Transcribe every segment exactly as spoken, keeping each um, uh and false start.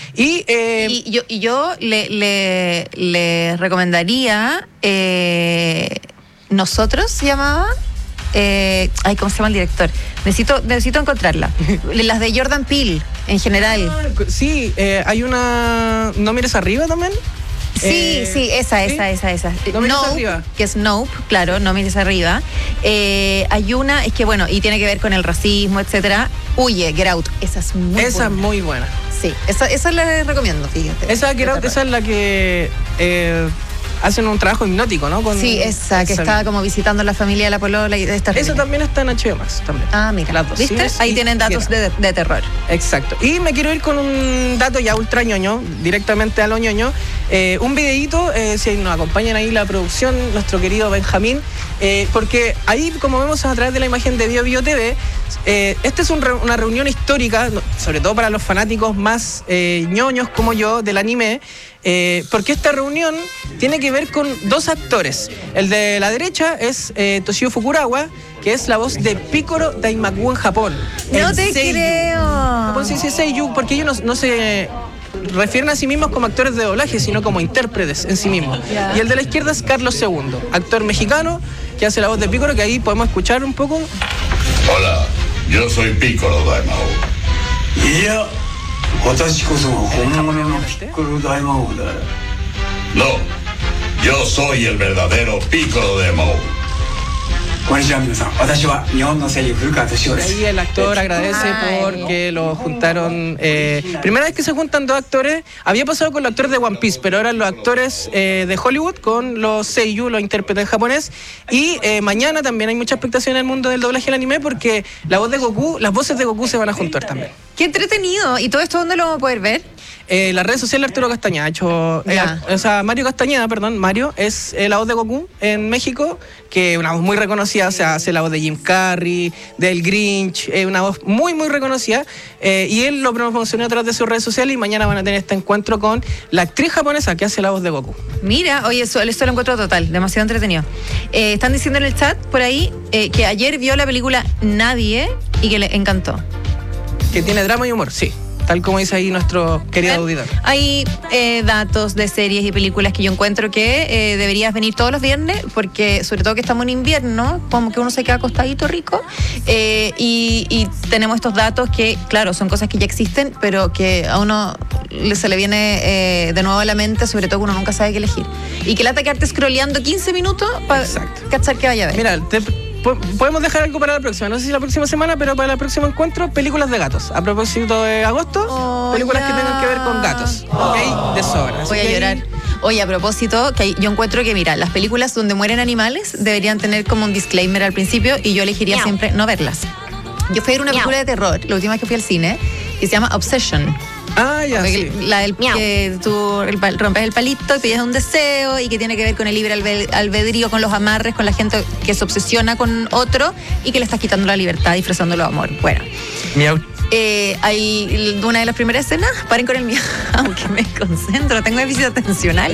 Y, eh, y yo, y yo le, le, le recomendaría eh, Nosotros, se llamaba. Eh, ay, ¿cómo se llama el director? Necesito, necesito encontrarla. Las de Jordan Peele, en general. Ah, sí, eh, hay una... ¿No mires arriba también? Sí, eh, sí, esa, ¿sí? esa, esa, esa. No mires Nope, arriba. que es Nope, claro, No mires arriba. Eh, hay una, es que bueno, y tiene que ver con el racismo, etcétera. Huye, Get Out. Esa es muy Esa buena. es muy buena. Sí, esa, esa la recomiendo, fíjate. Esa, Get Out, esa es la que eh, hacen un trabajo hipnótico, ¿no? Con, Sí, esa, que esa- estaba como visitando a la familia de la polola y de esta. Eso también está en H B O Max, también. Ah, mira. Las dos, ¿Viste? sí, Ahí sí, tienen datos de, de terror. Exacto. Y me quiero ir con un dato ya ultra ñoño, directamente a lo ñoño. Eh, un videíto, eh, si nos acompañan ahí la producción, nuestro querido Benjamín, eh, porque ahí, como vemos a través de la imagen de Bio Bio T V, eh, esta es un re- una reunión histórica, no, sobre todo para los fanáticos más eh, ñoños como yo del anime, eh, porque esta reunión tiene que ver con dos actores. El de la derecha es eh, Toshio Fukunaga, que es la voz de Picoro Daimaku en Japón. No El te seiyuu. creo. En Japón se dice seiyuu porque ellos no, no se refieren a sí mismos como actores de doblaje, sino como intérpretes en sí mismos. Ya. Y el de la izquierda es Carlos segundo, actor mexicano que hace la voz de Picoro, que ahí podemos escuchar un poco. Hola, yo soy Piccolo Daimao. いや、私こそ本物のピッコロ大魔王だ。 No, yo soy el verdadero Piccolo Daimao. こんにちは皆さん。私は日本の声優古川敏夫です。 Ahí el actor agradece Ay. porque lo juntaron. Eh, primera vez que se juntan dos actores. Había pasado con los actores de One Piece, pero ahora los actores eh, de Hollywood con los seiyuu, los intérpretes japonés. Y eh, mañana también hay mucha expectación en el mundo del doblaje del anime porque la voz de Goku, las voces de Goku se van a juntar también. Qué entretenido. ¿Y todo esto dónde lo vamos a poder ver? Eh, las redes sociales de Arturo Castañeda ha hecho, eh, Ya. o sea, Mario Castañeda, perdón, Mario es eh, la voz de Goku en México, que es una voz muy reconocida, o sea, hace la voz de Jim Carrey, del Grinch, es una voz muy, muy reconocida, eh, y él lo promocionó a través de sus redes sociales y mañana van a tener este encuentro con la actriz japonesa que hace la voz de Goku. Mira, oye, eso, eso lo encuentro total, demasiado entretenido. Eh, están diciendo en el chat por ahí eh, que ayer vio la película Nadie y que le encantó. Que tiene drama y humor, sí, tal como dice ahí nuestro querido ¿Ven? auditor. Hay eh, datos de series y películas que yo encuentro que eh, deberías venir todos los viernes, porque sobre todo que estamos en invierno, como que uno se queda acostadito rico, eh, y, y tenemos estos datos que, claro, son cosas que ya existen, pero que a uno le- se le viene eh, de nuevo a la mente, sobre todo que uno nunca sabe qué elegir. Y que lata quedarte scrolleando quince minutos para Exacto. cachar que vaya a ver. Mira, te- po- podemos dejar algo para la próxima, no sé si la próxima semana, pero para el próximo encuentro, películas de gatos. A propósito de agosto, Oh, películas ya. que tengan que ver con gatos. ¿Ok? De sobra. Así Voy a que- llorar. Oye, a propósito, que yo encuentro que, mira, las películas donde mueren animales deberían tener como un disclaimer al principio y yo elegiría Miau. siempre no verlas. Yo fui a ver una Miau. película de terror, la última vez que fui al cine, que se llama Obsession. Ah, ya, sí. La del Miau. que tú el pal- rompes el palito y pides un deseo y que tiene que ver con el libre albe- albedrío, con los amarres, con la gente que se obsesiona con otro y que le estás quitando la libertad disfrazándolo de amor. Bueno. Miau. Eh, hay una de las primeras escenas, paren con el mío, aunque me concentro, tengo déficit atencional,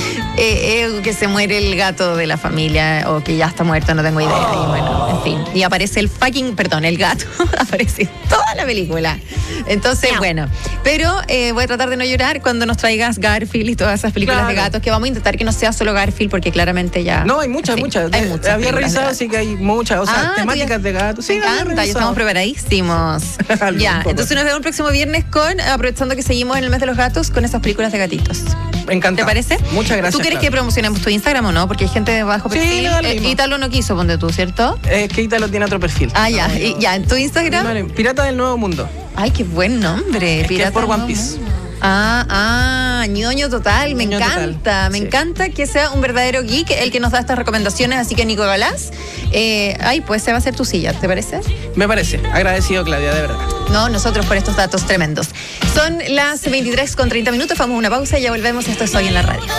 eh, eh, que se muere el gato de la familia o que ya está muerto, no tengo idea. Y bueno, en fin, y aparece el fucking, perdón, el gato, aparece toda la película. Entonces, Miau. bueno, pero eh, voy a tratar de no llorar cuando nos traigas Garfield y todas esas películas de Claro. gatos, que vamos a intentar que no sea solo Garfield, porque claramente ya... No, hay muchas, en fin, muchas. Hay Eh, muchas Había películas de revisado, gatos. así que hay muchas. O sea, Ah, tú temáticas ya- de gatos. Sí, Me había encanta, ya revisado. estamos preparadísimos. Algo, Ya, un poco. entonces nos vemos el próximo viernes con, aprovechando que seguimos en el mes de los gatos, con esas películas de gatitos. Encantado. ¿Te parece? Muchas gracias. ¿Tú quieres Claudia. que promocionemos tu Instagram o no? Porque hay gente de bajo Sí, perfil. me da lo Eh, mismo. Ítalo no quiso, ponte tú, ¿cierto? Es que Ítalo tiene otro perfil. Ah, ya. Y, ya, en tu Instagram. Vale, Pirata del Nuevo Mundo. Ay, qué buen nombre. Es que es por Pirata One no, Piece. no. Ah, ah, ñoño total, me Ñoño encanta, total, me sí. encanta que sea un verdadero geek el que nos da estas recomendaciones, así que Nico Galás, eh, ay, pues se va a hacer tu silla, ¿te parece? Me parece. Agradecido, Claudia, de verdad. No, nosotros por estos datos tremendos. Son las veintitrés con treinta minutos, vamos a una pausa y ya volvemos, esto es Hoy en la Radio.